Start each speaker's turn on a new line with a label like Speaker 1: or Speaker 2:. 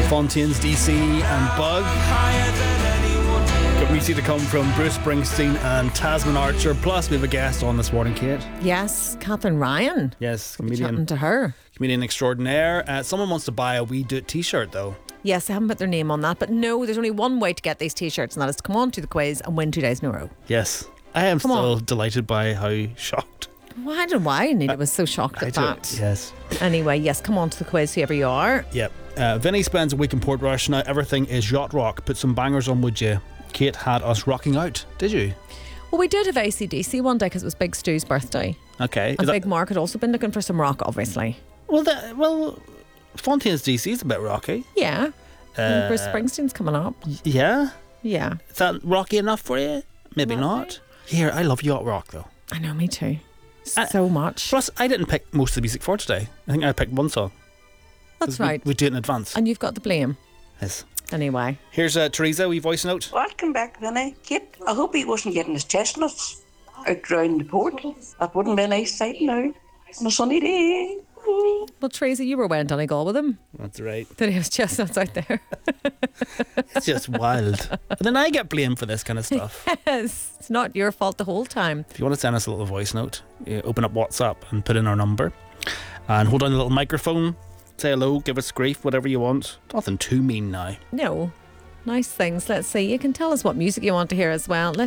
Speaker 1: Fontaines DC and Bug. Got music to come from Bruce Springsteen and Tasman Archer. Plus, we have a guest on this morning, Kate.
Speaker 2: Yes, Catherine Ryan.
Speaker 1: Yes,
Speaker 2: We'll be chatting to her.
Speaker 1: Comedian extraordinaire. Someone wants to buy a We Do It t-shirt, though.
Speaker 2: Yes, I haven't put their name on that, but no, there's only one way to get these t-shirts, and that is to come on to the quiz and win 2 days in a row.
Speaker 1: Yes. I am still delighted by how shocked.
Speaker 2: Well, I don't know why Anita was so shocked at that.
Speaker 1: Yes.
Speaker 2: Anyway, yes, come on to the quiz, whoever you are.
Speaker 1: Yep. Vinny spends a week in Portrush. Now everything is yacht rock. Put some bangers on, would you? Kate had us rocking out. Did you?
Speaker 2: Well, we did have AC/DC one day because it was Big Stu's birthday.
Speaker 1: Okay.
Speaker 2: And Big Mark had also been looking for some rock, obviously.
Speaker 1: Well, Fontaines DC is a bit rocky.
Speaker 2: Yeah. And Bruce Springsteen's coming up.
Speaker 1: Yeah?
Speaker 2: Yeah.
Speaker 1: Is that rocky enough for you? Maybe not. Here, I love yacht rock, though.
Speaker 2: I know, me too. So much.
Speaker 1: Plus, I didn't pick most of the music for today. I think I picked one song.
Speaker 2: That's right.
Speaker 1: We do it in advance.
Speaker 2: And you've got the blame.
Speaker 1: Yes.
Speaker 2: Anyway.
Speaker 1: Here's Teresa, wee voice note.
Speaker 3: Welcome back, Vinny. Kate, I hope he wasn't getting his chestnuts out round the port. That wouldn't be a nice sight now on a sunny day.
Speaker 2: Well, Teresa, you were wearing Donegal with him.
Speaker 1: That's right.
Speaker 2: That he has chestnuts out there.
Speaker 1: It's just wild. And then I get blamed for this kind of stuff.
Speaker 2: Yes. It's not your fault the whole time.
Speaker 1: If you want to send us a little voice note, open up WhatsApp and put in our number. And hold on the little microphone. Say hello, give us grief, whatever you want. Nothing too mean now.
Speaker 2: No. Nice things. Let's see. You can tell us what music you want to hear as well.